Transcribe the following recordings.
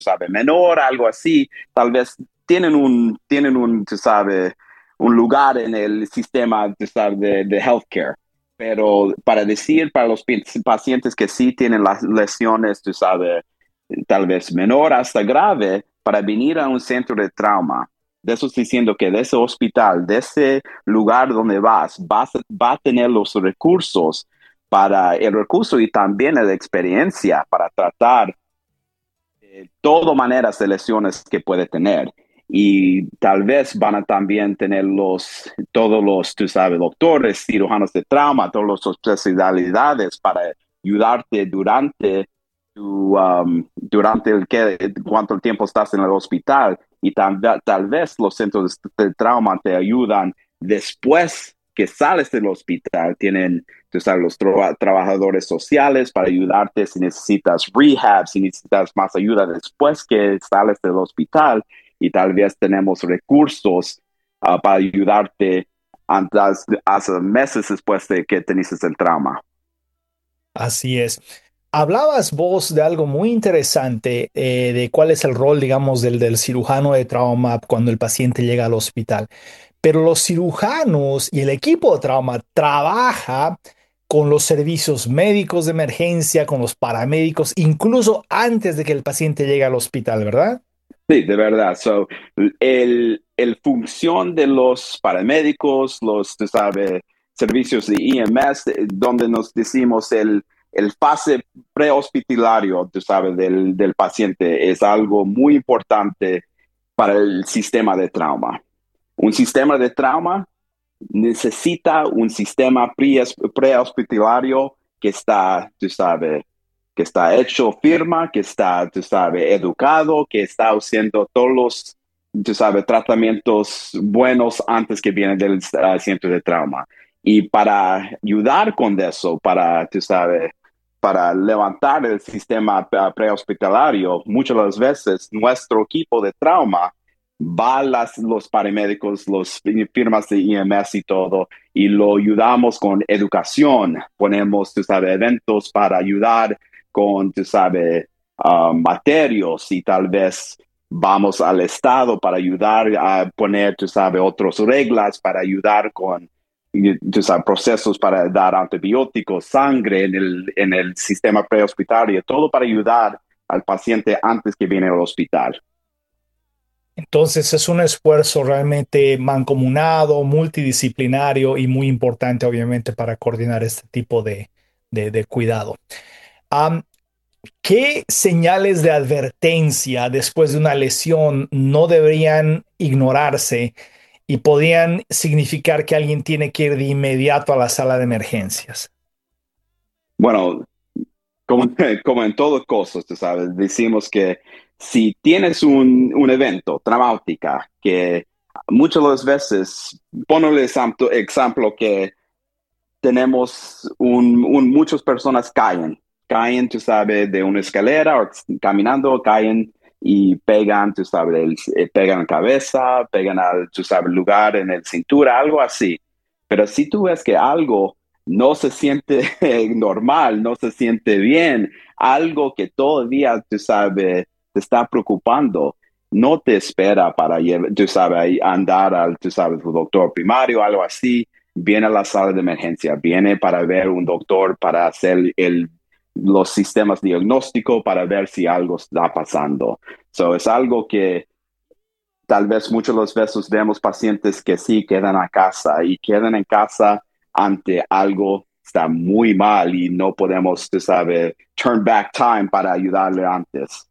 sabe, menor, algo así, tal vez tú sabe, un lugar en el sistema, tú sabe, de healthcare. Pero para decir para los pacientes que sí tienen las lesiones, tú sabes, tal vez menor hasta grave, para venir a un centro de trauma. De eso estoy diciendo que de ese hospital, de ese lugar donde va a tener los recursos para el recurso y también la experiencia para tratar todo maneras de lesiones que puede tener. Y tal vez van a también tener todos los, tú sabes, doctores, cirujanos de trauma, todas las especialidades para ayudarte durante cuánto tiempo estás en el hospital. Y tal vez los centros de trauma te ayudan después que sales del hospital. Tienen, tú sabes, los trabajadores sociales para ayudarte si necesitas rehab, si necesitas más ayuda después que sales del hospital. Y tal vez tenemos recursos para ayudarte hasta meses después de que teniste el trauma. Así es. Hablabas vos de algo muy interesante, de cuál es el rol, digamos, del cirujano de trauma cuando el paciente llega al hospital. Pero los cirujanos y el equipo de trauma trabaja con los servicios médicos de emergencia, con los paramédicos, incluso antes de que el paciente llegue al hospital, ¿verdad? Sí, de verdad. So, el función de los paramédicos, tú sabes, servicios de EMS, donde nos decimos el fase prehospitalario, tú sabes, del paciente, es algo muy importante para el sistema de trauma. Un sistema de trauma necesita un sistema prehospitalario que está, tú sabes, que está hecho firma, que está, tú sabes, educado, que está haciendo todos los, tú sabes, tratamientos buenos antes que vienen del centro de trauma. Y para ayudar con eso, para, tú sabes, para levantar el sistema prehospitalario, muchas de las veces nuestro equipo de trauma va a los paramédicos, las firmas de EMS y todo, y lo ayudamos con educación. Ponemos, tú sabes, eventos para ayudar con, tú sabes, materios y tal vez vamos al Estado para ayudar a poner, tú sabes, otras reglas para ayudar con, tú sabes, procesos para dar antibióticos, sangre en el sistema prehospitalario, todo para ayudar al paciente antes que viene al hospital. Entonces es un esfuerzo realmente mancomunado, multidisciplinario y muy importante, obviamente, para coordinar este tipo de cuidado. Am, ¿Qué señales de advertencia después de una lesión no deberían ignorarse y podrían significar que alguien tiene que ir de inmediato a la sala de emergencias? Bueno, como, como en todo cosas, tú sabes, decimos que si tienes un evento traumática que muchas de las veces, ponle el ejemplo que tenemos muchas personas caen, tú sabes, de una escalera o caminando, caen y pegan, tú sabes, pegan la cabeza, pegan al, tú sabes, lugar en el cintura, algo así. Pero si tú ves que algo no se siente normal, no se siente bien, algo que todavía, tú sabes, te está preocupando, no te espera para, tú sabes, andar al, tú sabes, tu doctor primario, algo así, viene a la sala de emergencia, viene para ver un doctor, para hacer los sistemas diagnósticos, para ver si algo está pasando. So, es algo que tal vez muchas de las veces vemos pacientes que sí quedan a casa y quedan en casa ante algo está muy mal y no podemos, tú sabes, turn back time para ayudarle antes.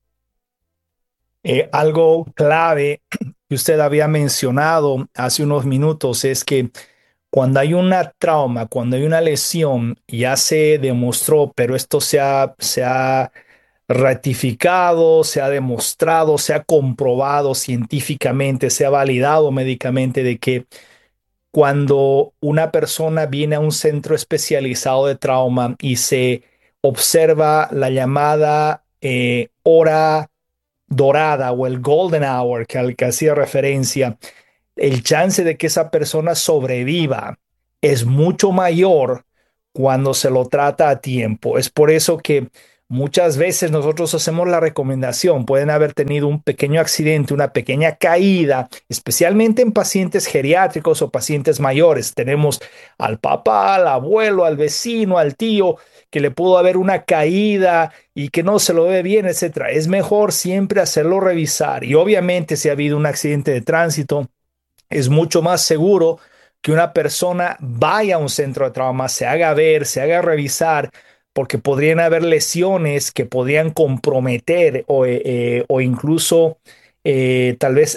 Algo clave que usted había mencionado hace unos minutos es que cuando hay una trauma, cuando hay una lesión, ya se demostró, pero esto se ha ratificado, se ha demostrado, se ha comprobado científicamente, se ha validado médicamente de que cuando una persona viene a un centro especializado de trauma y se observa la llamada hora dorada o el golden hour al que hacía referencia, el chance de que esa persona sobreviva es mucho mayor cuando se lo trata a tiempo. Es por eso que muchas veces nosotros hacemos la recomendación, pueden haber tenido un pequeño accidente, una pequeña caída, especialmente en pacientes geriátricos o pacientes mayores. Tenemos al papá, al abuelo, al vecino, al tío, que le pudo haber una caída y que no se lo ve bien, etcétera. Es mejor siempre hacerlo revisar. Y obviamente si ha habido un accidente de tránsito, es mucho más seguro que una persona vaya a un centro de trauma, se haga ver, se haga revisar, porque podrían haber lesiones que podrían comprometer o incluso tal vez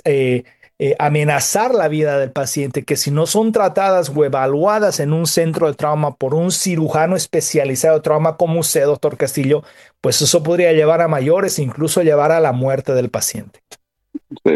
amenazar la vida del paciente, que si no son tratadas o evaluadas en un centro de trauma por un cirujano especializado de trauma como usted, doctor Castillo, pues eso podría llevar a mayores, incluso llevar a la muerte del paciente. Sí.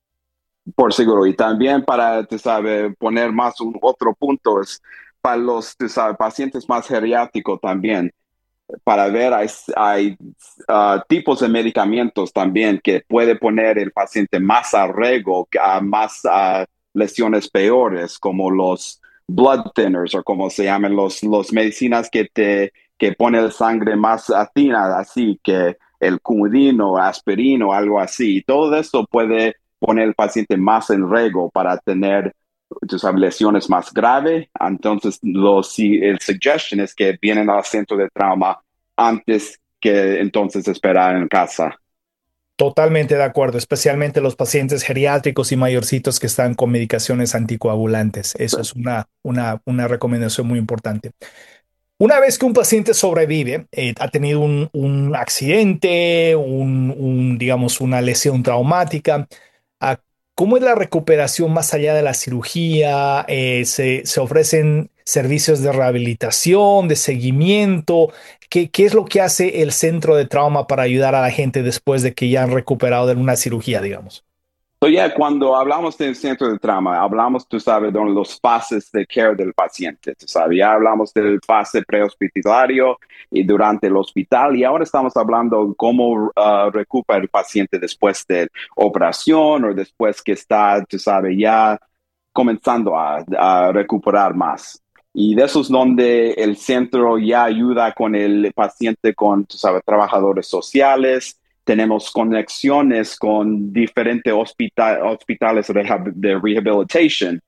Por seguro. Y también para, tú sabes, poner más otro punto es para los, tú sabes, pacientes más geriátricos también, para ver, hay tipos de medicamentos también que puede poner el paciente más a riesgo, a más lesiones peores, como los blood thinners o como se llaman los medicinas que pone la sangre más fina, así que el cumudino, aspirino, algo así. Y todo eso puede poner el paciente más en riesgo para tener, tú sabes, lesiones más graves. Entonces, el suggestion es que vienen al centro de trauma antes que entonces esperar en casa. Totalmente de acuerdo, especialmente los pacientes geriátricos y mayorcitos que están con medicaciones anticoagulantes. Eso es una recomendación muy importante. Una vez que un paciente sobrevive, ha tenido un accidente, digamos, una lesión traumática, ¿a ¿cómo es la recuperación más allá de la cirugía? ¿Se ofrecen servicios de rehabilitación, de seguimiento? ¿Qué es lo que hace el centro de trauma para ayudar a la gente después de que ya han recuperado de una cirugía, digamos? So ya cuando hablamos del centro de trauma, hablamos, tú sabes, de los fases de care del paciente. Tú sabes, ya hablamos del fase prehospitalario y durante el hospital, y ahora estamos hablando cómo recupera el paciente después de operación o después que está, tú sabes, ya comenzando a recuperar más. Y de eso es donde el centro ya ayuda con el paciente, con, tú sabes, trabajadores sociales. Tenemos conexiones con diferentes hospitales de rehabilitation.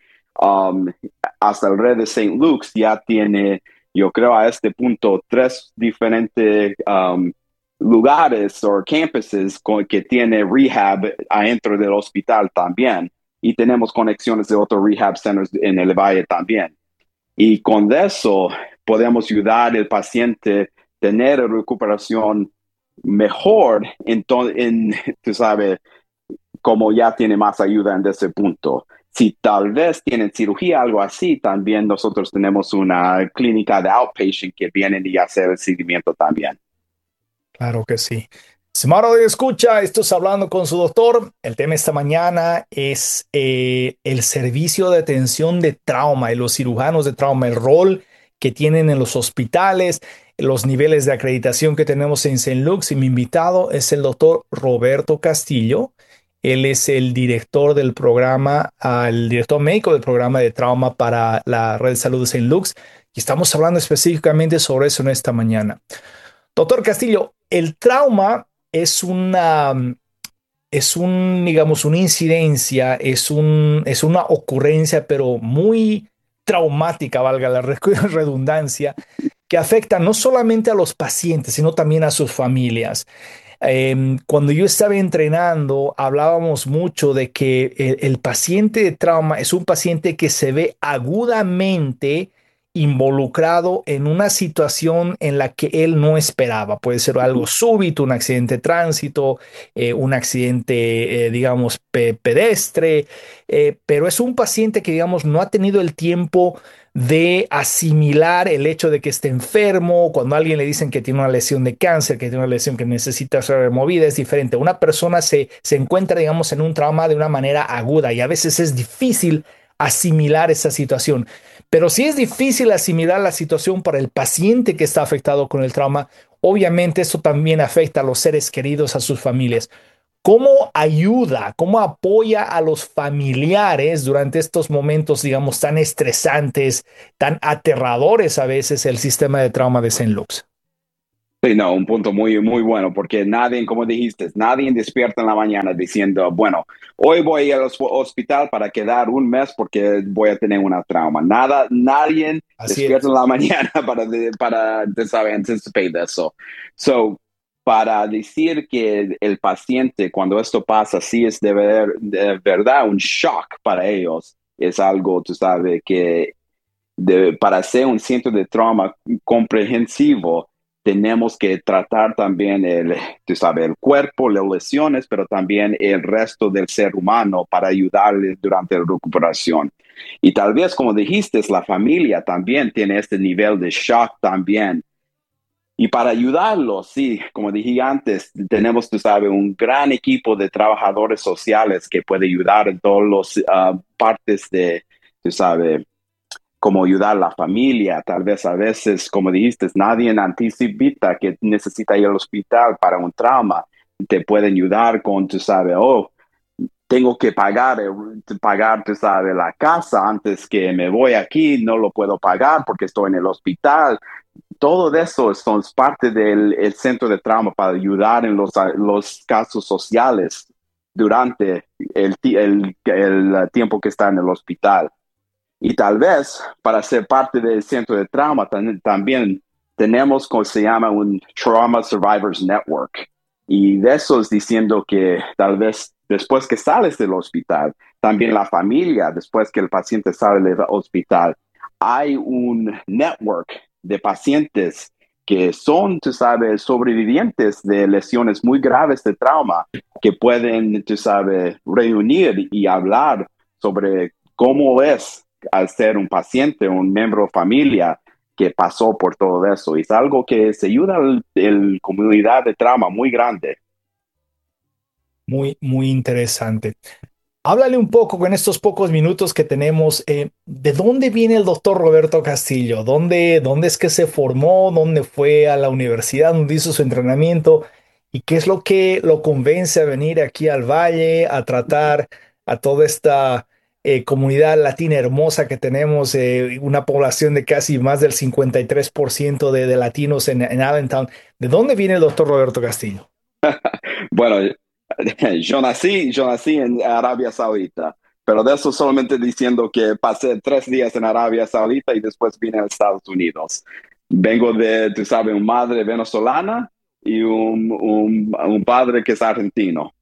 Hasta el red de St. Luke's ya tiene, yo creo a este punto, 3 diferentes lugares o campuses que tiene rehab adentro del hospital también. Y tenemos conexiones de otros rehab centers en el valle también. Y con eso podemos ayudar al paciente a tener recuperación mejor, tú sabes, como ya tiene más ayuda en ese punto. Si tal vez tienen cirugía, algo así, también nosotros tenemos una clínica de outpatient que vienen y hacer el seguimiento también. Claro que sí. Estimado de escucha, esto es Hablando con su doctor. El tema esta mañana es el servicio de atención de trauma y los cirujanos de trauma, el rol que tienen en los hospitales, los niveles de acreditación que tenemos en St. Luke's. Y mi invitado es el doctor Roberto Castillo. Él es el director del programa, el director médico del programa de trauma para la red de salud de St. Luke's. Y estamos hablando específicamente sobre eso en esta mañana. Doctor Castillo, el trauma digamos, una incidencia, es una ocurrencia, pero muy traumática, valga la redundancia, que afecta no solamente a los pacientes, sino también a sus familias. Cuando yo estaba entrenando, hablábamos mucho de que el paciente de trauma es un paciente que se ve agudamente involucrado en una situación en la que él no esperaba. Puede ser algo súbito, un accidente de tránsito, un accidente, digamos, pedestre, pero es un paciente que, digamos, no ha tenido el tiempo de asimilar el hecho de que esté enfermo. Cuando a alguien le dicen que tiene una lesión de cáncer, que tiene una lesión que necesita ser removida, es diferente. Una persona se encuentra, digamos, en un trauma de una manera aguda y a veces es difícil asimilar esa situación. Pero si es difícil asimilar la situación para el paciente que está afectado con el trauma, obviamente eso también afecta a los seres queridos, a sus familias. ¿Cómo ayuda, cómo apoya a los familiares durante estos momentos, digamos, tan estresantes, tan aterradores a veces el sistema de trauma de St. Luke's? Sí, no, un punto muy, muy bueno, porque nadie, como dijiste, nadie despierta en la mañana diciendo, bueno, hoy voy al hospital para quedar un mes porque voy a tener una trauma. Nada, nadie Así despierta es. en la mañana para, te sabe, anticipar eso. So, para decir que el paciente, cuando esto pasa, sí es de verdad un shock para ellos. Es algo, tú sabes, que para ser un centro de trauma comprensivo, tenemos que tratar también tú sabes, el cuerpo, las lesiones, pero también el resto del ser humano para ayudarles durante la recuperación. Y tal vez, como dijiste, la familia también tiene este nivel de shock también. Y para ayudarlos, sí, como dije antes, tenemos, tú sabes, un gran equipo de trabajadores sociales que puede ayudar en todas las partes de, tú sabes, como ayudar a la familia, tal vez a veces, como dijiste, nadie anticipa que necesita ir al hospital para un trauma. Te pueden ayudar con, tú sabes, oh, tengo que pagar, tú sabes, la casa antes que me voy aquí, no lo puedo pagar porque estoy en el hospital. Todo eso son parte del el centro de trauma para ayudar en los casos sociales durante el tiempo que está en el hospital. Y tal vez para ser parte del centro de trauma también tenemos como se llama un Trauma Survivors Network. Y de eso es diciendo que tal vez después que sales del hospital, también la familia, después que el paciente sale del hospital, hay un network de pacientes que son, tú sabes, sobrevivientes de lesiones muy graves de trauma, que pueden, tú sabes, reunir y hablar sobre cómo es al ser un paciente, un miembro de familia que pasó por todo eso. Y es algo que se ayuda a la comunidad de trauma muy grande. Muy, muy interesante. Háblale un poco con estos pocos minutos que tenemos. ¿De dónde viene el doctor Roberto Castillo? ¿Dónde es que se formó? ¿Dónde fue a la universidad? ¿Dónde hizo su entrenamiento? ¿Y qué es lo que lo convence a venir aquí al Valle a tratar a toda esta comunidad latina hermosa que tenemos? Una población de casi más del 53% de latinos en Allentown. ¿De dónde viene el doctor Roberto Castillo? Bueno, yo nací en Arabia Saudita, pero de eso solamente diciendo que pasé 3 días en Arabia Saudita y después vine a Estados Unidos. Vengo de, tú sabes, una madre venezolana y un padre que es argentino.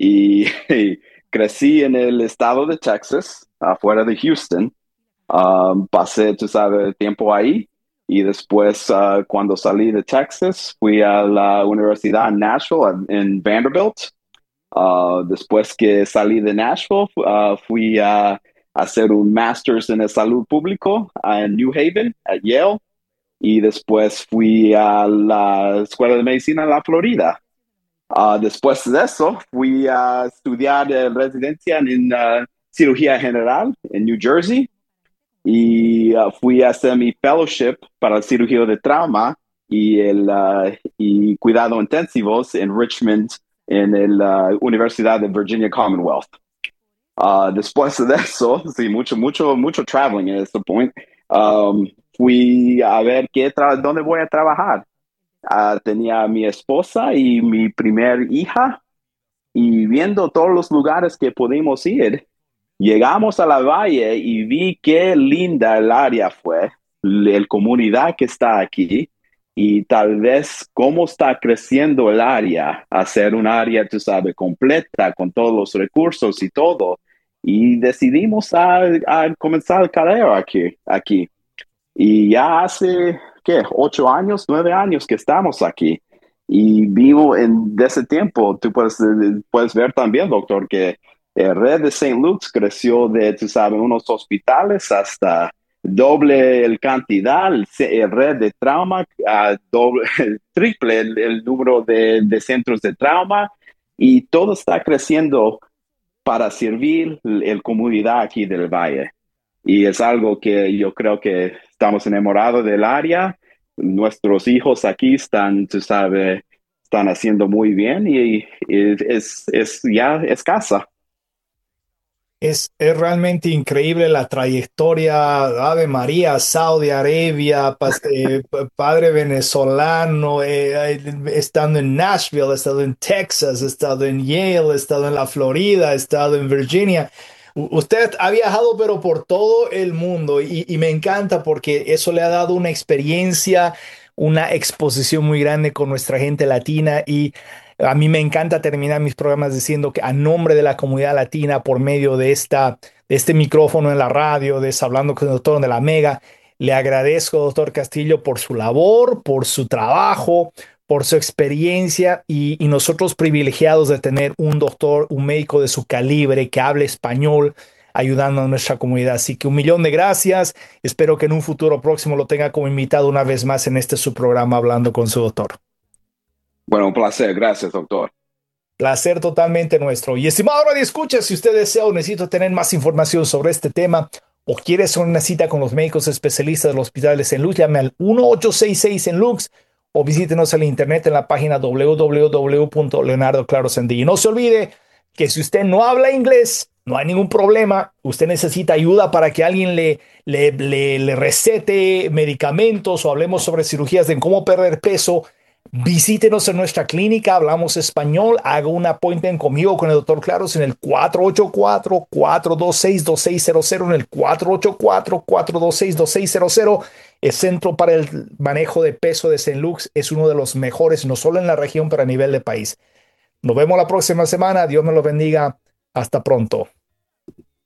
Y crecí en el estado de Texas, afuera de Houston. Pasé, tú sabes, tiempo ahí y después cuando salí de Texas fui a la universidad en Nashville, en Vanderbilt. Después que salí de Nashville, fui a hacer un master's en salud público en New Haven, at Yale, y después fui a la Escuela de Medicina en la Florida. Después de eso, fui a estudiar residencia en cirugía general en New Jersey y fui a hacer mi fellowship para el cirugía de trauma y cuidado intensivos en Richmond, en la Universidad de Virginia Commonwealth. Después de eso, sí, mucho traveling en este point. Fui a ver dónde voy a trabajar. Tenía a mi esposa y mi primer hija y viendo todos los lugares que pudimos ir, llegamos a la valle y vi qué linda el área fue, la comunidad que está aquí y tal vez cómo está creciendo el área a ser un área, tú sabes, completa con todos los recursos y todo. Y decidimos a comenzar el carrera aquí. Y ya hace, ¿qué? 8 años, 9 años que estamos aquí. Y vivo de ese tiempo. Tú puedes ver también, doctor, que el red de Saint Luke's creció de, tú sabes, unos hospitales hasta doble el cantidad, el red de trauma, doble, triple el número de centros de trauma. Y todo está creciendo para servir la comunidad aquí del Valle. Y es algo que yo creo que estamos enamorados del área. Nuestros hijos aquí están, tú sabes, están haciendo muy bien y ya es casa. Es realmente increíble la trayectoria. Ave María, Saudi Arabia, padre venezolano, estando en Nashville, he estado en Texas, he estado en Yale, he estado en la Florida, he estado en Virginia. Usted ha viajado, pero por todo el mundo y me encanta porque eso le ha dado una experiencia, una exposición muy grande con nuestra gente latina y a mí me encanta terminar mis programas diciendo que a nombre de la comunidad latina, por medio de este micrófono en la radio, de Hablando con el Doctor de la Mega, le agradezco, doctor Castillo, por su labor, por su trabajo, por su experiencia y nosotros privilegiados de tener un doctor, un médico de su calibre que hable español ayudando a nuestra comunidad. Así que un millón de gracias. Espero que en un futuro próximo lo tenga como invitado una vez más en este su programa Hablando con su doctor. Bueno, un placer. Gracias, doctor. Placer totalmente nuestro. Y estimado Radio Escucha, si usted desea o necesita tener más información sobre este tema o quiere hacer una cita con los médicos especialistas de los hospitales en Lux, llame al 1866 en Lux o visítenos en la internet en la página www.leonardoclarosendí. Y no se olvide que si usted no habla inglés, no hay ningún problema. Usted necesita ayuda para que alguien le recete medicamentos o hablemos sobre cirugías de cómo perder peso. Visítenos en nuestra clínica, hablamos español, haga un appointment conmigo con el doctor Claros en el 484-426-2600, en el 484-426-2600. El Centro para el Manejo de Peso de St. Luke's es uno de los mejores, no solo en la región, pero a nivel de país. Nos vemos la próxima semana. Dios me lo bendiga. Hasta pronto.